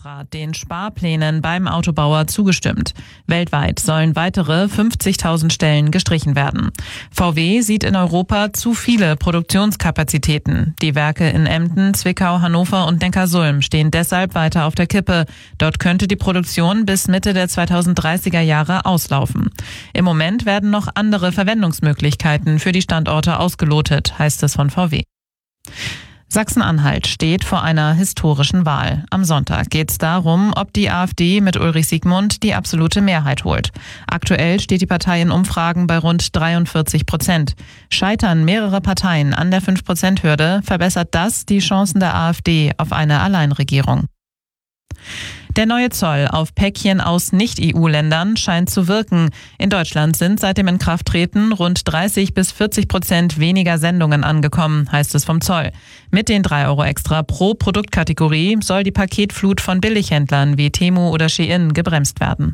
Bundesrat den Sparplänen beim Autobauer zugestimmt. Weltweit sollen weitere 50.000 Stellen gestrichen werden. VW sieht in Europa zu viele Produktionskapazitäten. Die Werke in Emden, Zwickau, Hannover und Neckarsulm stehen deshalb weiter auf der Kippe. Dort könnte die Produktion bis Mitte der 2030er Jahre auslaufen. Im Moment werden noch andere Verwendungsmöglichkeiten für die Standorte ausgelotet, heißt es von VW. Sachsen-Anhalt steht vor einer historischen Wahl. Am Sonntag geht es darum, ob die AfD mit Ulrich Siegmund die absolute Mehrheit holt. Aktuell steht die Partei in Umfragen bei rund 43%. Scheitern mehrere Parteien an der 5%-Hürde, verbessert das die Chancen der AfD auf eine Alleinregierung. Der neue Zoll auf Päckchen aus Nicht-EU-Ländern scheint zu wirken. In Deutschland sind seit dem Inkrafttreten rund 30-40% weniger Sendungen angekommen, heißt es vom Zoll. Mit den 3 € extra pro Produktkategorie soll die Paketflut von Billighändlern wie Temu oder Shein gebremst werden.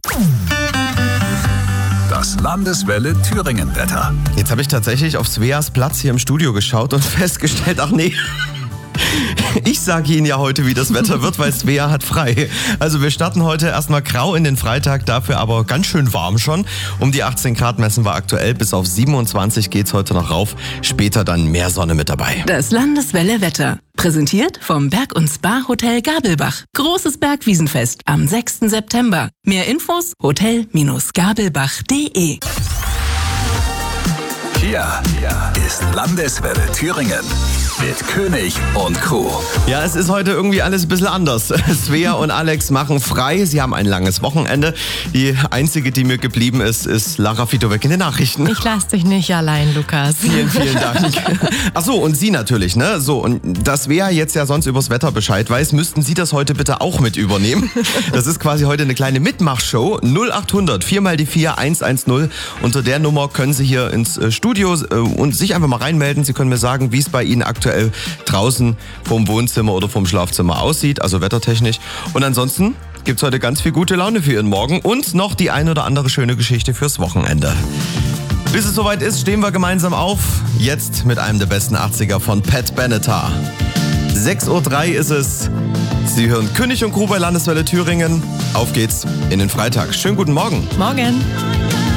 Das Landeswelle Thüringen-Wetter. Jetzt habe ich tatsächlich auf Sveas Platz hier im Studio geschaut und festgestellt, ach nee, ich sage Ihnen ja heute, wie das Wetter wird, weil Svea hat frei. Also wir starten heute erstmal grau in den Freitag, dafür aber ganz schön warm schon. Um die 18 Grad messen wir aktuell, bis auf 27 geht's heute noch rauf. Später dann mehr Sonne mit dabei. Das Landeswelle Wetter. Präsentiert vom Berg- und Spa-Hotel Gabelbach. Großes Bergwiesenfest am 6. September. Mehr Infos hotel-gabelbach.de. Hier ist Landeswelle Thüringen mit König und Co. Ja, es ist heute irgendwie alles ein bisschen anders. Svea und Alex machen frei. Sie haben ein langes Wochenende. Die einzige, die mir geblieben ist, ist Lara Fitowek in den Nachrichten. Ich lasse dich nicht allein, Lukas. Vielen, vielen Dank. Ach so, und Sie natürlich, ne? So, und da Svea jetzt ja sonst übers Wetter Bescheid weiß, müssten Sie das heute bitte auch mit übernehmen. Das ist quasi heute eine kleine Mitmachshow. 0800 4 mal die 4 110. Unter der Nummer können Sie hier ins Studio und sich einfach mal reinmelden. Sie können mir sagen, wie es bei Ihnen aktuell draußen vom Wohnzimmer oder vom Schlafzimmer aussieht, also wettertechnisch. Und ansonsten gibt's heute ganz viel gute Laune für Ihren Morgen und noch die ein oder andere schöne Geschichte fürs Wochenende. Bis es soweit ist, stehen wir gemeinsam auf. Jetzt mit einem der besten 80er von Pat Benatar. 6:03 Uhr ist es. Sie hören König und Crew bei Landeswelle Thüringen. Auf geht's in den Freitag. Schönen guten Morgen. Morgen.